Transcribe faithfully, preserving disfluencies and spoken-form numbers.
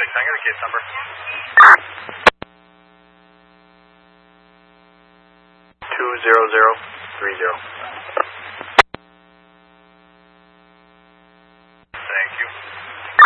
six, I got a case number. Two zero zero three zero.